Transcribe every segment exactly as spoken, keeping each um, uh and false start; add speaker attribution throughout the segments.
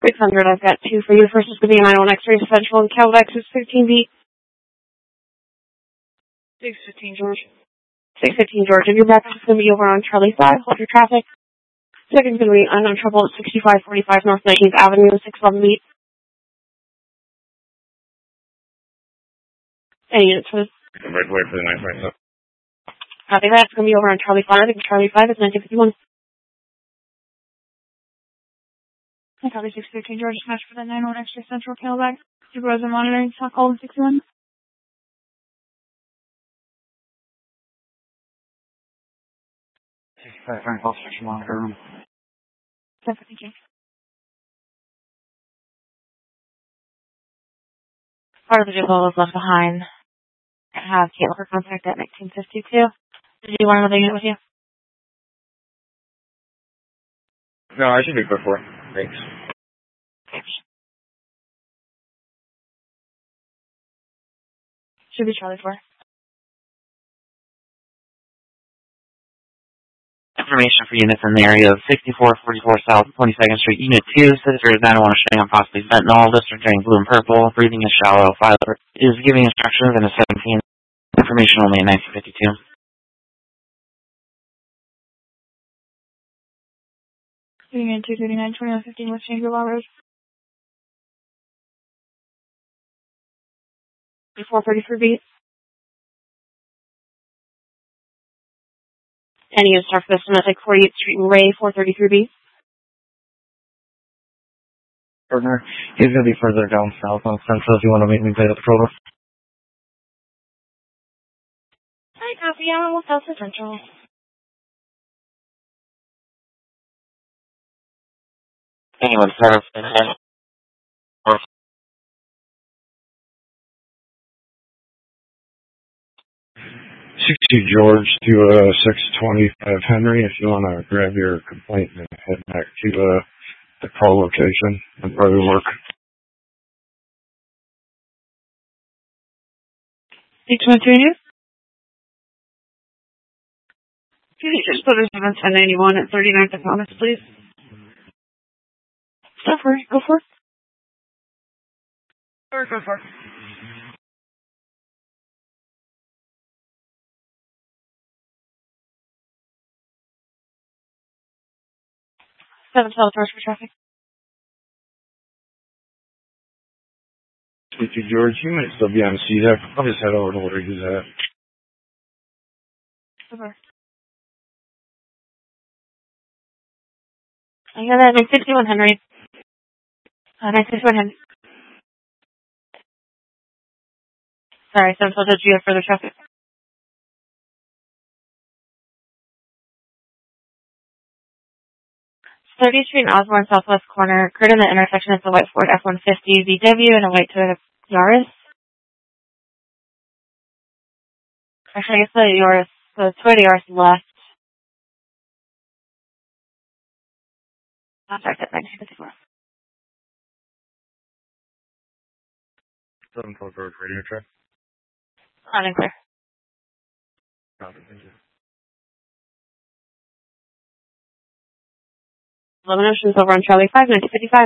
Speaker 1: six hundred, I've got two for you. First is going to be a nine one X-ray Central and Calvex is fifteen B. six fifteen George. six fifteen George, and your breakfast is going to be over on Charlie five. Hold your traffic. Second is going to be unknown trouble at sixty-five forty-five North nineteenth Avenue, six eleven B. Any units for this?
Speaker 2: Wait, wait for the night, right now.
Speaker 1: Copy that. It's going to be over on Charlie five. I think Charlie five is nineteen fifty-one. I copy six thirteen George, smash for the nine one Extra Central Calvex. Supervisor monitoring, stock call sixty-one.
Speaker 3: sixty-five Frank Hall, section monitor room.
Speaker 1: Thank you. Part of the vehicle was left behind. I have Caitlin for contact at nineteen fifty-two. Did you want another unit with you?
Speaker 2: No, I should be before. Thanks.
Speaker 1: Should be Charlie four.
Speaker 3: Information for units in the area of sixty-four forty-four South twenty-second Street, Unit two. Citizen nine one showing on possibly fentanyl. Lister turning blue and purple. Breathing is shallow. Filer is giving instructions in a seventeen. Information only in nineteen fifty-two.
Speaker 1: Unit two thirty-nine twenty-one fifteen West Chamberlain Road. four thirty-three B. Any units are for the Semantic forty-eighth Street and Ray, four thirty-three B.
Speaker 3: Partner, he's going to be further down south on Central if you want to meet me by the patrol.
Speaker 1: Hi, copy. I'm almost out to Central.
Speaker 3: Anyone set up or
Speaker 2: sixty George to uh, six twenty-five Henry. If you want to grab your complaint and head back to uh, the call location, and probably work.
Speaker 1: six one two news. Can you just put us on ten ninety-one at thirty-ninth and Thomas, please? Go for it. Go for it. Or go for it. Seven twelve doors for traffic.
Speaker 2: sixty George, you might still be on C D E C. I'll just head over to where he's at.
Speaker 1: Over. I got that nine sixty-one Henry. Uh, nine sixty-one Henry. Sorry, seven twelve, do you have further traffic? thirtieth Street and Osborne Southwest Corner. Occurred in the intersection of the white Ford F one fifty V W and a white Toyota Yaris. Actually, I guess the Yaris, the Toyota Yaris left. Contact at nineteen fifty-four.
Speaker 2: seven twelve George, radio track.
Speaker 1: On and clear.
Speaker 2: Copy, thank you.
Speaker 1: eleven Oceans over on Charlie five, nineteen fifty-five.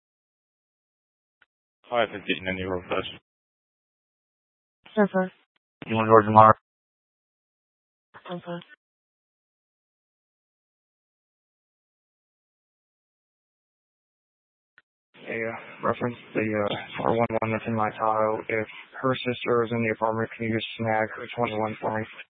Speaker 2: five fifteen, any road flash.
Speaker 1: Surfer.
Speaker 3: you want George tomorrow?
Speaker 1: Surfer.
Speaker 4: A uh, reference the uh, four one one that's in my Tahoe. If her sister is in the apartment, can you just snag her twenty-one for me?